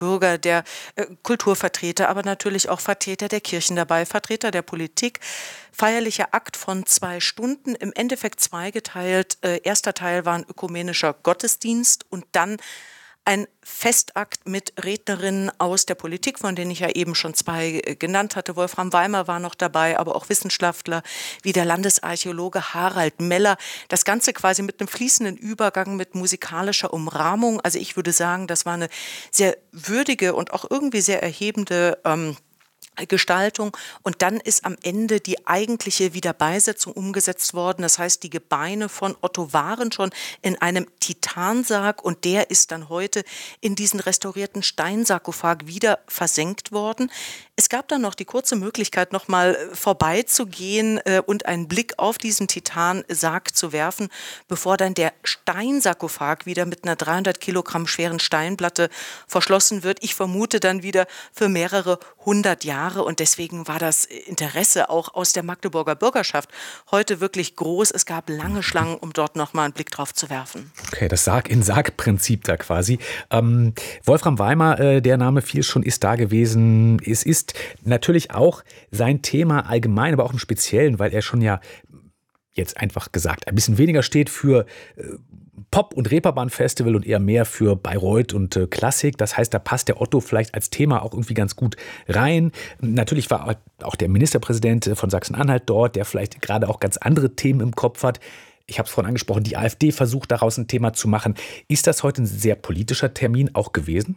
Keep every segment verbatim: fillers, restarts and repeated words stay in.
Bürger, der äh, Kulturvertreter, aber natürlich auch Vertreter der Kirchen dabei, Vertreter der Politik. Feierlicher Akt von zwei Stunden, im Endeffekt zweigeteilt. Äh, erster Teil war ein ökumenischer Gottesdienst und dann ein Festakt mit Rednerinnen aus der Politik, von denen ich ja eben schon zwei äh, genannt hatte. Wolfram Weimer war noch dabei, aber auch Wissenschaftler wie der Landesarchäologe Harald Meller. Das Ganze quasi mit einem fließenden Übergang mit musikalischer Umrahmung. Also ich würde sagen, das war eine sehr würdige und auch irgendwie sehr erhebende ähm, Gestaltung. Und dann ist am Ende die eigentliche Wiederbeisetzung umgesetzt worden. Das heißt, die Gebeine von Otto waren schon in einem Titansarg und der ist dann heute in diesen restaurierten Steinsarkophag wieder versenkt worden. Es gab dann noch die kurze Möglichkeit, noch mal vorbeizugehen äh, und einen Blick auf diesen Titansarg zu werfen, bevor dann der Steinsarkophag wieder mit einer dreihundert Kilogramm schweren Steinplatte verschlossen wird. Ich vermute dann wieder für mehrere hundert Jahre. Und deswegen war das Interesse auch aus der Magdeburger Bürgerschaft heute wirklich groß. Es gab lange Schlangen, um dort noch mal einen Blick drauf zu werfen. Okay, das Sarg-in-Sarg-Prinzip da quasi. Ähm, Wolfram Weimer, äh, der Name fiel schon, ist da gewesen. Es ist natürlich auch sein Thema allgemein, aber auch im Speziellen, weil er schon ja jetzt einfach gesagt ein bisschen weniger steht für äh, Pop- und Reeperbahn-Festival und eher mehr für Bayreuth und äh, Klassik. Das heißt, da passt der Otto vielleicht als Thema auch irgendwie ganz gut rein. Natürlich war auch der Ministerpräsident von Sachsen-Anhalt dort, der vielleicht gerade auch ganz andere Themen im Kopf hat. Ich habe es vorhin angesprochen, die AfD versucht daraus ein Thema zu machen. Ist das heute ein sehr politischer Termin auch gewesen?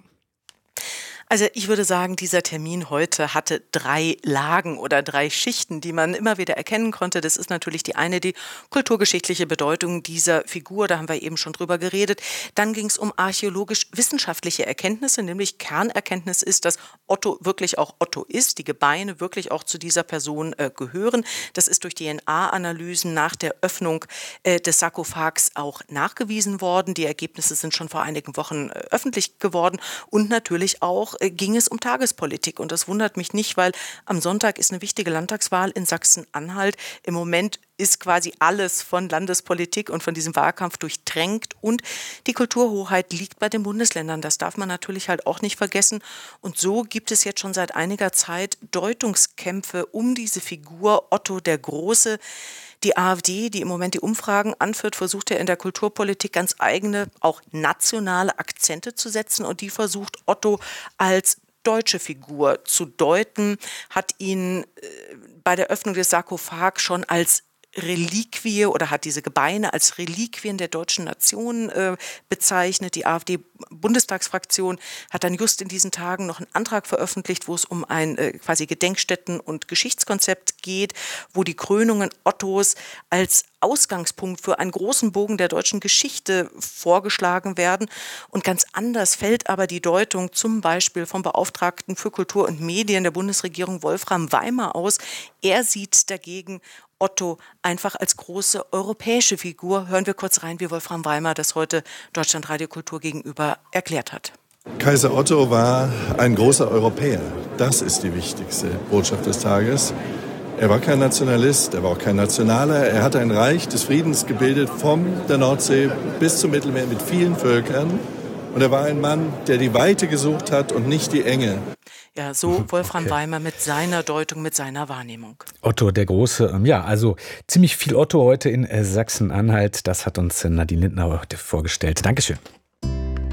Also ich würde sagen, dieser Termin heute hatte drei Lagen oder drei Schichten, die man immer wieder erkennen konnte. Das ist natürlich die eine, die kulturgeschichtliche Bedeutung dieser Figur, da haben wir eben schon drüber geredet. Dann ging es um archäologisch-wissenschaftliche Erkenntnisse, nämlich Kernerkenntnis ist, dass Otto wirklich auch Otto ist, die Gebeine wirklich auch zu dieser Person äh, gehören. Das ist durch D N A-Analysen nach der Öffnung äh, des Sarkophags auch nachgewiesen worden. Die Ergebnisse sind schon vor einigen Wochen äh, öffentlich geworden und natürlich auch ging es um Tagespolitik. Und das wundert mich nicht, weil am Sonntag ist eine wichtige Landtagswahl in Sachsen-Anhalt. Im Moment ist quasi alles von Landespolitik und von diesem Wahlkampf durchtränkt. Und die Kulturhoheit liegt bei den Bundesländern. Das darf man natürlich halt auch nicht vergessen. Und so gibt es jetzt schon seit einiger Zeit Deutungskämpfe um diese Figur Otto der Große. Die AfD, die im Moment die Umfragen anführt, versucht ja in der Kulturpolitik ganz eigene, auch nationale Akzente zu setzen und die versucht Otto als deutsche Figur zu deuten, hat ihn äh, bei der Öffnung des Sarkophags schon als Reliquie oder hat diese Gebeine als Reliquien der deutschen Nation äh, bezeichnet. Die AfD-Bundestagsfraktion hat dann just in diesen Tagen noch einen Antrag veröffentlicht, wo es um ein äh, quasi Gedenkstätten- und Geschichtskonzept geht, wo die Krönungen Ottos als Ausgangspunkt für einen großen Bogen der deutschen Geschichte vorgeschlagen werden. Und ganz anders fällt aber die Deutung zum Beispiel vom Beauftragten für Kultur und Medien der Bundesregierung Wolfram Weimer aus. Er sieht dagegen Otto einfach als große europäische Figur. Hören wir kurz rein, wie Wolfram Weimer das heute Deutschlandradio Kultur gegenüber erklärt hat. Kaiser Otto war ein großer Europäer. Das ist die wichtigste Botschaft des Tages. Er war kein Nationalist, er war auch kein Nationaler. Er hat ein Reich des Friedens gebildet, von der Nordsee bis zum Mittelmeer mit vielen Völkern. Und er war ein Mann, der die Weite gesucht hat und nicht die Enge. Ja, so Wolfram Okay. Weimer mit seiner Deutung, mit seiner Wahrnehmung. Otto der Große, ja, also ziemlich viel Otto heute in Sachsen-Anhalt. Das hat uns Nadine Lindner vorgestellt. Dankeschön.